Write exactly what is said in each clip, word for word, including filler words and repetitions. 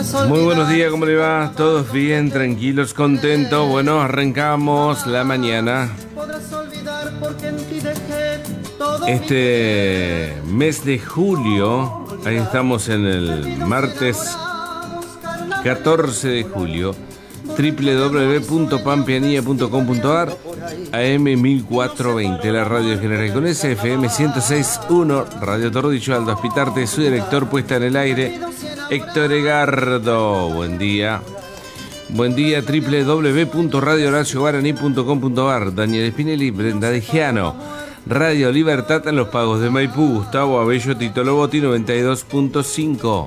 Muy buenos días, ¿cómo le va? ¿Todos bien? ¿Tranquilos? ¿Contentos? Bueno, arrancamos la mañana. Este mes de julio, ahí estamos en el martes catorce de julio, doble u doble u doble u punto pampeanía punto com punto a r, A M mil cuatrocientos veinte, la radio General con S, F M ciento seis punto uno, Radio Torrodillo, Aldo Aspitarte, su director, puesta en el aire, Héctor Egardo. Buen día. Buen día, doble u doble u doble u punto radio horacio guaraní punto com punto a r, Daniel Spinelli, Brenda De Giano, Radio Libertad en los Pagos de Maipú, Gustavo Abello, Tito Lobotti, noventa y dos punto cinco.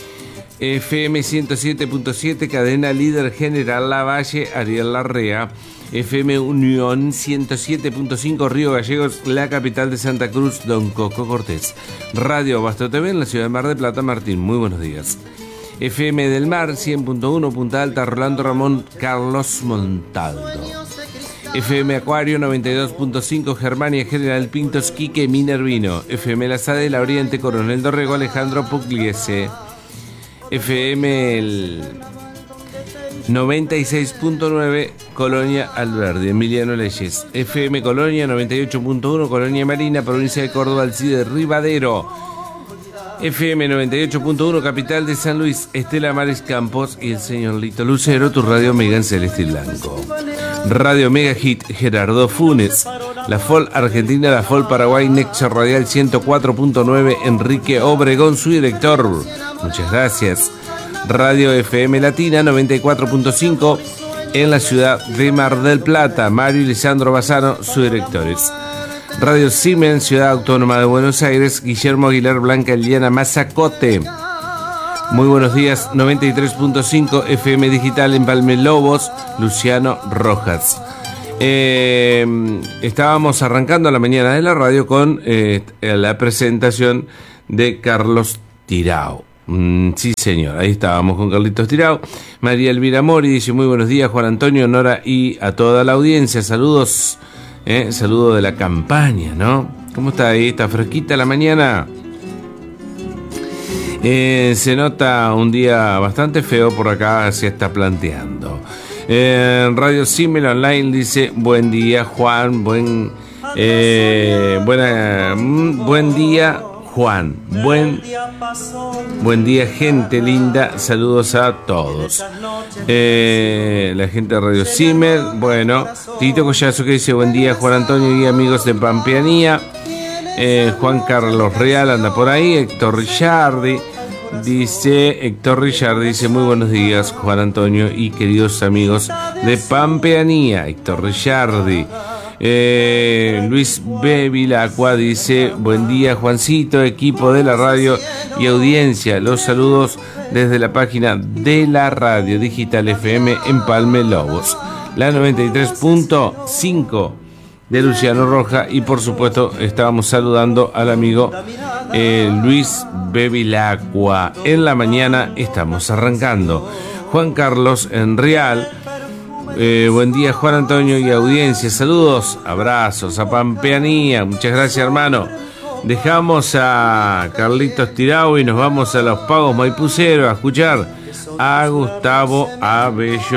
F M ciento siete punto siete, cadena líder General Lavalle, Ariel Larrea. F M Unión ciento siete punto cinco, Río Gallegos, la capital de Santa Cruz, Don Coco Cortés. Radio Abasto T V en la ciudad de Mar del Plata, Martín, muy buenos días. F M del Mar cien punto uno, Punta Alta, Rolando Ramón, Carlos Montaldo. F M Acuario noventa y dos punto cinco, Germania, General Pintos, Quique Minervino. F M La Sadela, Oriente, Coronel Dorrego, Alejandro Pugliese. F M el noventa y seis punto nueve, Colonia Alberdi, Emiliano Leyes. F M Colonia noventa y ocho punto uno, Colonia Marina, provincia de Córdoba, Alcide Rivadero. F M noventa y ocho punto uno, capital de San Luis, Estela Mares Campos y el señor Lito Lucero, tu radio Mega en Celeste y Blanco. Radio Mega Hit, Gerardo Funes. La F O L Argentina, la F O L Paraguay, Nexo Radial ciento cuatro punto nueve, Enrique Obregón, su director. Muchas gracias. Radio F M Latina noventa y cuatro punto cinco en la ciudad de Mar del Plata, Mario y Lisandro Bassano, sus directores. Radio Siemens, Ciudad Autónoma de Buenos Aires, Guillermo Aguilar, Blanca Eliana Mazacote. Muy buenos días, noventa y tres punto cinco F M Digital en Palme Lobos, Luciano Rojas. Eh, estábamos arrancando la mañana de la radio con eh, la presentación de Carlos Tirao. Mm, sí, señor, ahí estábamos con Carlitos Tirao. María Elvira Mori dice: muy buenos días, Juan Antonio, Nora y a toda la audiencia. Saludos, eh, saludo de la campaña, ¿no? ¿Cómo está ahí? ¿Está fresquita la mañana? Eh, se nota un día bastante feo por acá, se está planteando. Eh, Radio Simel Online dice: buen día, Juan, buen, eh, buena, buen día, Juan, buen, buen día, gente linda, saludos a todos. Eh, la gente de Radio Simel, bueno, Tito Collazo que dice: buen día, Juan Antonio y amigos de Pampeanía. Eh, Juan Carlos Real anda por ahí. Héctor Richardi dice, Héctor Richardi dice: muy buenos días, Juan Antonio y queridos amigos de Pampeanía. Héctor Richardi. Eh, Luis B. Vilacua dice: buen día, Juancito, equipo de la radio y audiencia. Los saludos desde la página de la radio digital F M en Palme Lobos, la noventa y tres punto cinco de Luciano Roja, y por supuesto estábamos saludando al amigo eh, Luis Bevilacqua. En la mañana estamos arrancando. Juan Carlos en Real, eh, buen día, Juan Antonio y audiencia, saludos, abrazos a Pampeanía. Muchas gracias, hermano. Dejamos a Carlitos Tirao y nos vamos a los Pagos Maipuceros a escuchar a Gustavo Abello.